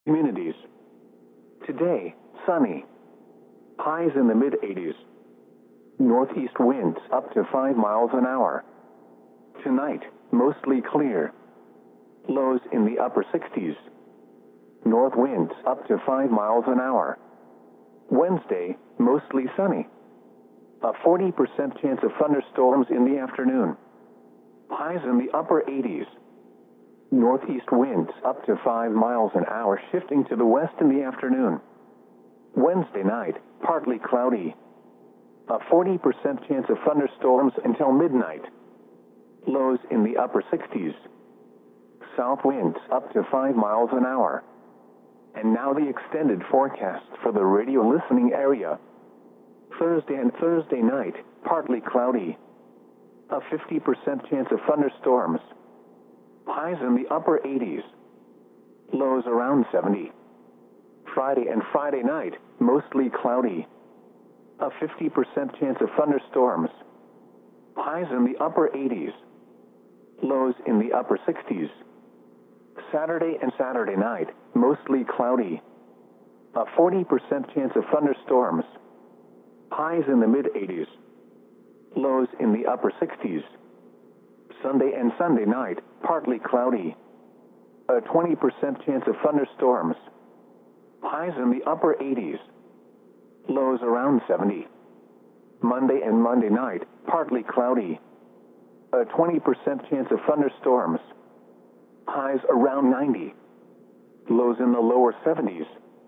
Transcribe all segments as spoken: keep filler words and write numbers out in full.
Communities. Today, sunny. Highs in the mid eighties. Northeast winds up to five miles an hour. Tonight, mostly clear. Lows in the upper sixties. North winds up to five miles an hour. Wednesday, mostly sunny. A forty percent chance of thunderstorms in the afternoon. Highs in the upper eighties. Northeast winds up to five miles an hour, shifting to the west in the afternoon. Wednesday night, partly cloudy. A forty percent chance of thunderstorms until midnight. Lows in the upper sixties. South winds up to five miles an hour. And now the extended forecast for the radio listening area. Thursday and Thursday night, partly cloudy. A fifty percent chance of thunderstorms. Highs in the upper eighties. Lows around seventy. Friday and Friday night, mostly cloudy. A fifty percent chance of thunderstorms. Highs in the upper eighties. Lows in the upper sixties. Saturday and Saturday night, mostly cloudy. A forty percent chance of thunderstorms. Highs in the mid eighties. Lows in the upper sixties. Sunday and Sunday night, partly cloudy. A twenty percent chance of thunderstorms. Highs in the upper eighties. Lows around seventy. Monday and Monday night, partly cloudy. A twenty percent chance of thunderstorms. Highs around ninety. Lows in the lower seventies.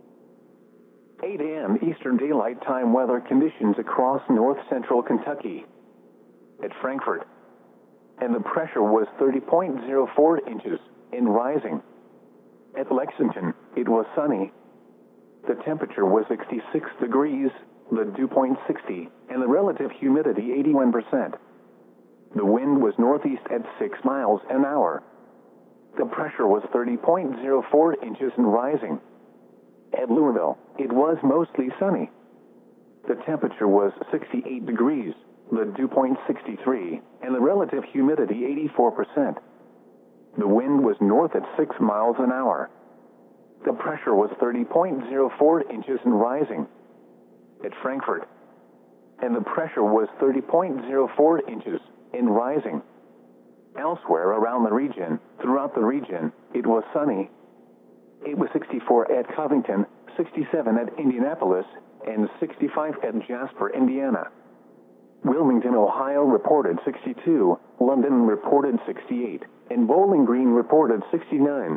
eight a m Eastern Daylight Time weather conditions across north central Kentucky. At Frankfort. And the pressure was thirty point zero four inches, and rising. At Lexington, it was sunny. The temperature was sixty-six degrees, the dew point sixty, and the relative humidity eighty-one percent. The wind was northeast at six miles an hour. The pressure was thirty point zero four inches and rising. At Louisville, it was mostly sunny. The temperature was sixty-eight degrees, the dew point sixty-three, and the relative humidity eighty-four percent. The wind was north at six miles an hour. The pressure was thirty point zero four inches and rising. At Frankfort. And the pressure was thirty point zero four inches and rising. Elsewhere around the region, throughout the region, it was sunny. It was sixty-four at Covington, sixty-seven at Indianapolis, and sixty-five at Jasper, Indiana. Wilmington, Ohio reported sixty-two, London reported sixty-eight, and Bowling Green reported sixty-nine.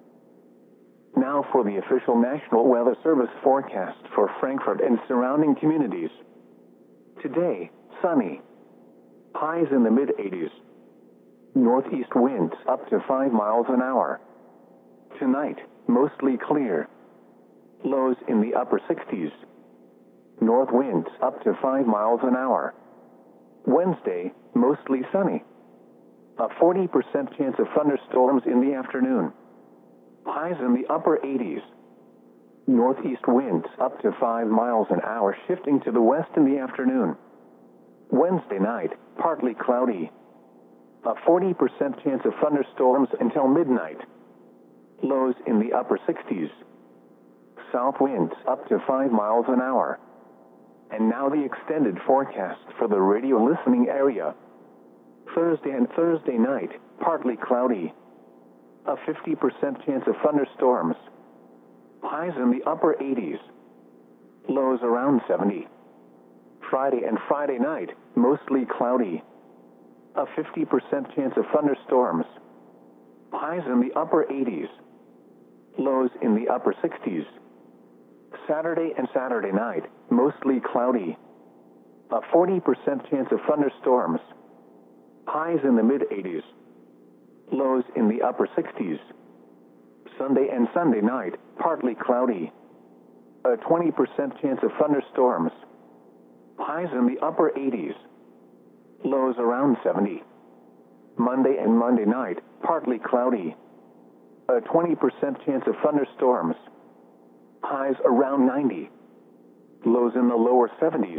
Now for the official National Weather Service forecast for Frankfort and surrounding communities. Today, sunny. Highs in the mid eighties. Northeast winds up to five miles an hour. Tonight, mostly clear. Lows in the upper sixties. North winds up to five miles an hour. Wednesday, mostly sunny. A forty percent chance of thunderstorms in the afternoon. Highs in the upper eighties. Northeast winds up to five miles an hour, shifting to the west in the afternoon. Wednesday night, partly cloudy. A forty percent chance of thunderstorms until midnight. Lows in the upper sixties. South winds up to five miles an hour. And now the extended forecast for the radio listening area. Thursday and Thursday night, partly cloudy. A fifty percent chance of thunderstorms. Highs in the upper eighties. Lows around seventy. Friday and Friday night, mostly cloudy. A fifty percent chance of thunderstorms. Highs in the upper eighties. Lows in the upper sixties. Saturday and Saturday night, mostly cloudy. A forty percent chance of thunderstorms. Highs in the mid eighties. Lows in the upper sixties. Sunday and Sunday night, partly cloudy. A twenty percent chance of thunderstorms. Highs in the upper eighties. Lows around seventy. Monday and Monday night, partly cloudy. A twenty percent chance of thunderstorms. Highs around ninety. Lows in the lower seventies.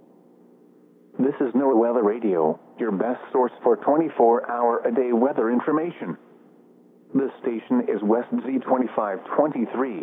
This is NOAA Weather Radio, your best source for twenty-four hour a day weather information. This station is West Z twenty-five twenty-three.